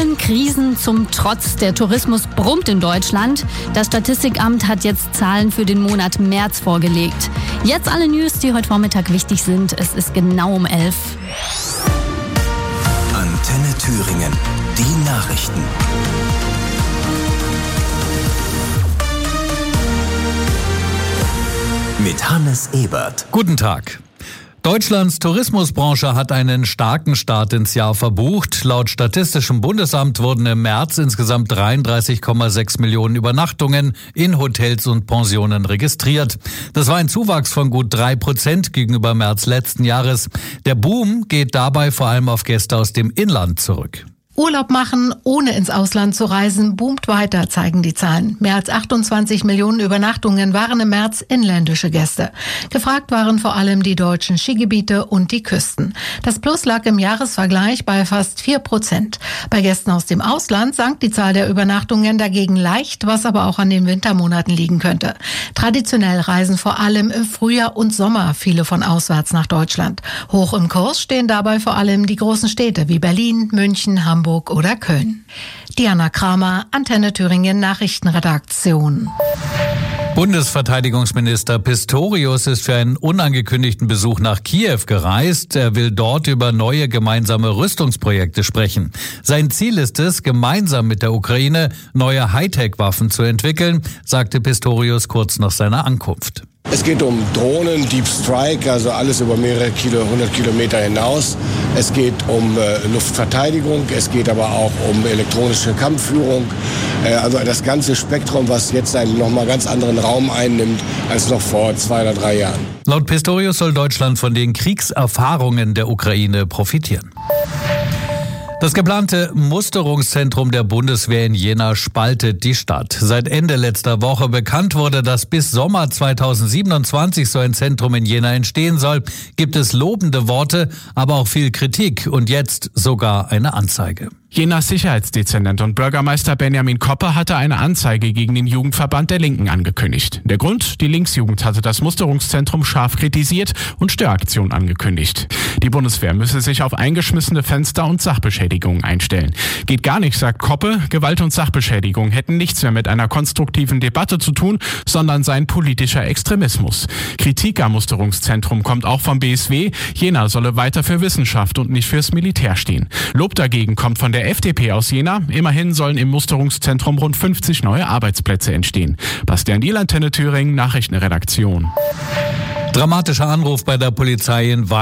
Allen Krisen zum Trotz. Der Tourismus brummt in Deutschland. Das Statistikamt hat jetzt Zahlen für den Monat März vorgelegt. Jetzt alle News, die heute Vormittag wichtig sind. Es ist genau um 11. Antenne Thüringen. Die Nachrichten. Mit Hannes Ebert. Guten Tag. Deutschlands Tourismusbranche hat einen starken Start ins Jahr verbucht. Laut Statistischem Bundesamt wurden im März insgesamt 33,6 Millionen Übernachtungen in Hotels und Pensionen registriert. Das war ein Zuwachs von gut 3% gegenüber März letzten Jahres. Der Boom geht dabei vor allem auf Gäste aus dem Inland zurück. Urlaub machen, ohne ins Ausland zu reisen, boomt weiter, zeigen die Zahlen. Mehr als 28 Millionen Übernachtungen waren im März inländische Gäste. Gefragt waren vor allem die deutschen Skigebiete und die Küsten. Das Plus lag im Jahresvergleich bei fast 4%. Bei Gästen aus dem Ausland sank die Zahl der Übernachtungen dagegen leicht, was aber auch an den Wintermonaten liegen könnte. Traditionell reisen vor allem im Frühjahr und Sommer viele von auswärts nach Deutschland. Hoch im Kurs stehen dabei vor allem die großen Städte wie Berlin, München, Hamburg oder Köln. Diana Kramer, Antenne Thüringen Nachrichtenredaktion. Bundesverteidigungsminister Pistorius ist für einen unangekündigten Besuch nach Kiew gereist. Er will dort über neue gemeinsame Rüstungsprojekte sprechen. Sein Ziel ist es, gemeinsam mit der Ukraine neue Hightech-Waffen zu entwickeln, sagte Pistorius kurz nach seiner Ankunft. Es geht um Drohnen, Deep Strike, also alles über mehrere 100 Kilometer hinaus. Es geht um Luftverteidigung, es geht aber auch um elektronische Kampfführung. Also das ganze Spektrum, was jetzt einen nochmal ganz anderen Raum einnimmt als noch vor 2 oder 3 Jahren. Laut Pistorius soll Deutschland von den Kriegserfahrungen der Ukraine profitieren. Das geplante Musterungszentrum der Bundeswehr in Jena spaltet die Stadt. Seit Ende letzter Woche bekannt wurde, dass bis Sommer 2027 so ein Zentrum in Jena entstehen soll, gibt es lobende Worte, aber auch viel Kritik und jetzt sogar eine Anzeige. Jenas Sicherheitsdezernent und Bürgermeister Benjamin Koppe hatte eine Anzeige gegen den Jugendverband der Linken angekündigt. Der Grund? Die Linksjugend hatte das Musterungszentrum scharf kritisiert und Störaktionen angekündigt. Die Bundeswehr müsse sich auf eingeschmissene Fenster und Sachbeschädigungen einstellen. Geht gar nicht, sagt Koppe. Gewalt und Sachbeschädigung hätten nichts mehr mit einer konstruktiven Debatte zu tun, sondern seien politischer Extremismus. Kritik am Musterungszentrum kommt auch vom BSW. Jena solle weiter für Wissenschaft und nicht fürs Militär stehen. Lob dagegen kommt von der FDP aus Jena. Immerhin sollen im Musterungszentrum rund 50 neue Arbeitsplätze entstehen. Bastian Diel, Antenne Thüringen, Nachrichtenredaktion. Dramatischer Anruf bei der Polizei in